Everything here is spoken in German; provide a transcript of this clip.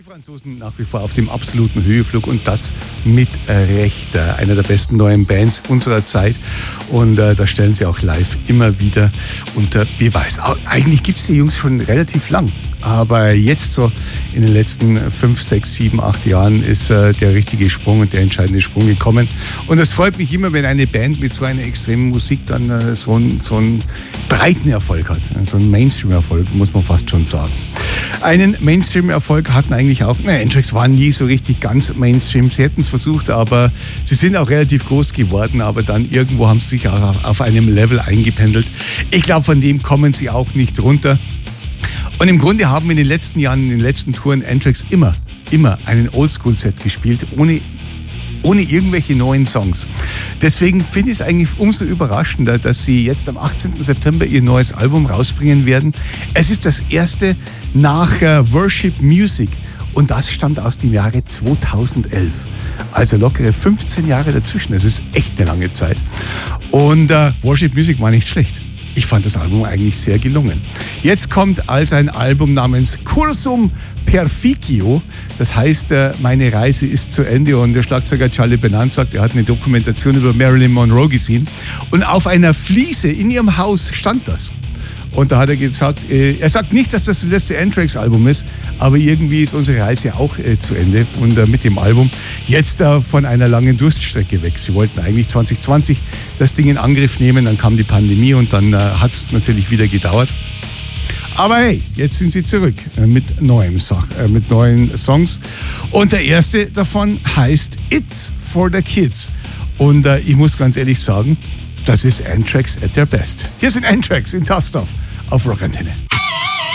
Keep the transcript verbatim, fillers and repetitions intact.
Die Franzosen nach wie vor auf dem absoluten Höheflug und das mit Recht. Einer der besten neuen Bands unserer Zeit und äh, da stellen sie auch live immer wieder unter Beweis. Eigentlich gibt es die Jungs schon relativ lang, aber jetzt so in den letzten fünf, sechs, sieben, acht Jahren ist äh, der richtige Sprung und der entscheidende Sprung gekommen. Und es freut mich immer, wenn eine Band mit so einer extremen Musik dann äh, so, ein, so einen breiten Erfolg hat. So einen Mainstream-Erfolg, muss man fast schon sagen. Einen Mainstream-Erfolg hatten eigentlich auch, na, Anthrax waren nie so richtig ganz Mainstream. Sie hätten es versucht, aber sie sind auch relativ groß geworden, aber dann irgendwo haben sie sich auch auf einem Level eingependelt. Ich glaube, von dem kommen sie auch nicht runter. Und im Grunde haben wir in den letzten Jahren, in den letzten Touren Anthrax immer, immer einen Oldschool-Set gespielt, ohne ohne irgendwelche neuen Songs. Deswegen finde ich es eigentlich umso überraschender, dass sie jetzt am achtzehnten September ihr neues Album rausbringen werden. Es ist das erste nach äh, Worship Music und das stammt aus dem Jahre zweitausendelf. Also lockere fünfzehn Jahre dazwischen. Das ist echt eine lange Zeit. Und äh, Worship Music war nicht schlecht. Ich fand das Album eigentlich sehr gelungen. Jetzt kommt also ein Album namens Cursum Perficio. Das heißt, meine Reise ist zu Ende. Und der Schlagzeuger Charlie Benant sagt, er hat eine Dokumentation über Marilyn Monroe gesehen. Und auf einer Fliese in ihrem Haus stand das. Und da hat er gesagt, äh, er sagt nicht, dass das das letzte Anthrax-Album ist, aber irgendwie ist unsere Reise auch äh, zu Ende. Und äh, mit dem Album jetzt äh, von einer langen Durststrecke weg. Sie wollten eigentlich zwanzig zwanzig das Ding in Angriff nehmen, dann kam die Pandemie und dann äh, hat es natürlich wieder gedauert. Aber hey, jetzt sind sie zurück äh, mit, neuem Sach, äh, mit neuen Songs. Und der erste davon heißt It's for the Kids. Und äh, ich muss ganz ehrlich sagen, das ist Anthrax at their best. Hier sind Anthrax in Tough Stuff auf Rockantenne.